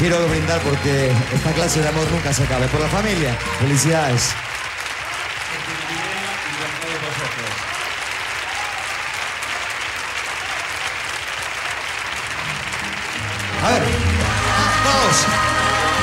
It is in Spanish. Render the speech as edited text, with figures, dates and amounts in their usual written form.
quiero brindar porque esta clase de amor nunca se acabe. Por la familia, felicidades. A ver, todos.